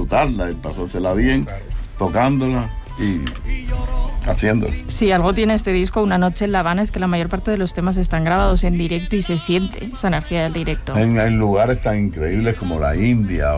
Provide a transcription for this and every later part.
disfrutarla y pasársela bien, tocándola y haciéndolo. Si algo tiene este disco, Una noche en La Habana, es que la mayor parte de los temas están grabados en directo y se siente esa energía del directo. En lugares tan increíbles como la India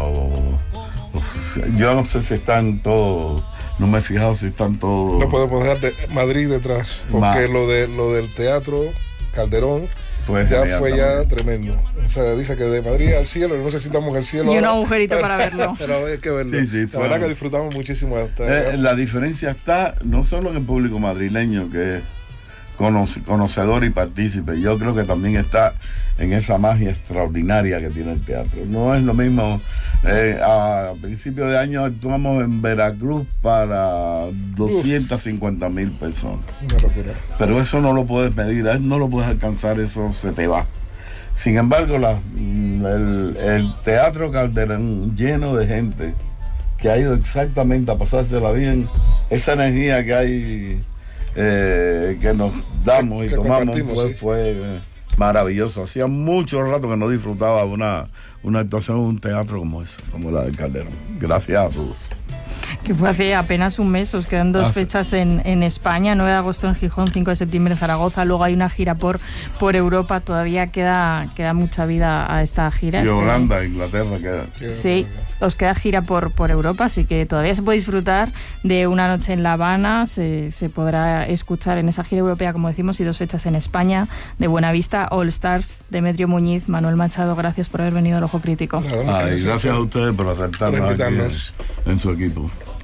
yo no sé si están todos, no me he fijado si están todos. No podemos dejar de Madrid detrás, porque lo del Teatro Calderón pues ya fue ya tremendo. O sea, dice que de Madrid al cielo, no sé si estamos en el cielo. Y un agujerito para verlo. Pero hay que verlo. Sí, la verdad que disfrutamos muchísimo. La diferencia está no solo en el público madrileño, que es conocedor y partícipe, yo creo que también está en esa magia extraordinaria que tiene el teatro. No es lo mismo, a principios de año actuamos en Veracruz para 250,000 personas. Una locura. Pero eso no lo puedes medir, no lo puedes alcanzar, eso se te va. Sin embargo, el Teatro Calderón lleno de gente que ha ido exactamente a pasársela bien, esa energía que hay, que nos damos y tomamos, pues, fue maravilloso. Hacía mucho rato que no disfrutaba una actuación en un teatro como esa, como la del Calderón. Gracias a todos. Que fue hace apenas un mes. Os quedan dos fechas en España, 9 de agosto en Gijón, 5 de septiembre en Zaragoza, luego hay una gira por Europa. Todavía queda mucha vida a esta gira. Y Holanda, Inglaterra queda. Sí, os queda gira por Europa, así que todavía se puede disfrutar de Una noche en La Habana. Se podrá escuchar en esa gira europea, como decimos, y 2 fechas en España, de Buenavista, All Stars, Demetrio Muñiz, Manuel Machado. Gracias por haber venido al Ojo Crítico. Y gracias a ustedes por aceptarnos aquí en su equipo.